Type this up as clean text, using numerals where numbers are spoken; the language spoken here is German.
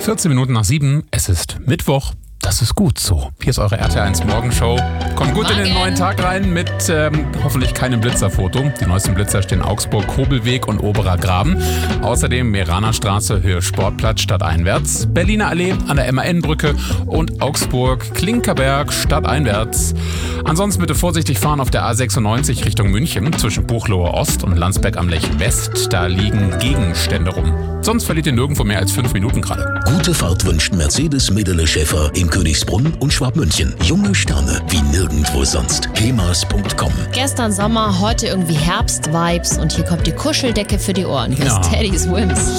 14 Minuten nach 7, es ist Mittwoch. Das ist gut so. Hier ist eure RTL1 Morgenshow. Kommt gut in den neuen Tag rein mit hoffentlich keinem Blitzerfoto. Die neuesten Blitzer stehen Augsburg, Kobelweg und Oberer Graben. Außerdem Meraner Straße, Höhe Sportplatz, stadteinwärts. Berliner Allee an der MAN-Brücke und Augsburg, Klinkerberg, stadteinwärts. Ansonsten bitte vorsichtig fahren auf der A96 Richtung München zwischen Buchloe Ost und Landsberg am Lech West. Da liegen Gegenstände rum. Sonst verliert ihr nirgendwo mehr als 5 Minuten gerade. Gute Fahrt wünscht Mercedes-Medele-Schäfer in Königsbrunn und Schwabmünchen. Junge Sterne wie nirgendwo sonst. kemas.com. Gestern Sommer, heute irgendwie Herbst-Vibes und hier kommt die Kuscheldecke für die Ohren. Hier ist Teddy Swims.